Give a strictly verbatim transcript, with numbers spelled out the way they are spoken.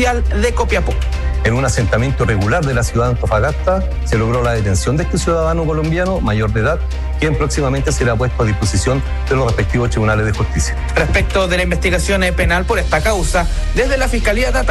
Vial de Copiapó. En un asentamiento irregular de la ciudad de Antofagasta se logró la detención de este ciudadano colombiano mayor de edad, quien próximamente será puesto a disposición de los respectivos tribunales de justicia. Respecto de la investigación penal por esta causa, desde la Fiscalía data